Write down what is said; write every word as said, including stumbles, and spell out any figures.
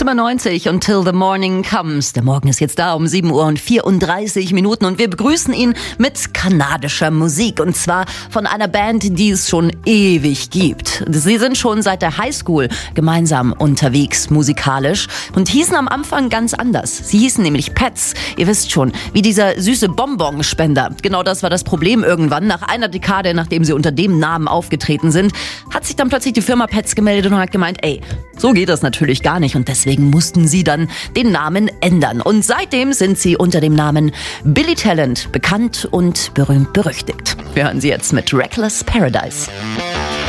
siebenundneunzig Until the Morning Comes. Der Morgen ist jetzt da um sieben Uhr und vierunddreißig Minuten und wir begrüßen ihn mit kanadischer Musik und zwar von einer Band, die es schon ewig gibt. Sie sind schon seit der Highschool gemeinsam unterwegs musikalisch und hießen am Anfang ganz anders. Sie hießen nämlich Pets. Ihr wisst schon, wie dieser süße Bonbonspender. Genau das war das Problem irgendwann. Nach einer Dekade, nachdem sie unter dem Namen aufgetreten sind, hat sich dann plötzlich die Firma Pets gemeldet und hat gemeint, ey, so geht das natürlich gar nicht und deswegen mussten sie dann den Namen ändern. Und seitdem sind sie unter dem Namen Billy Talent bekannt und berühmt berüchtigt. Wir hören sie jetzt mit Reckless Paradise.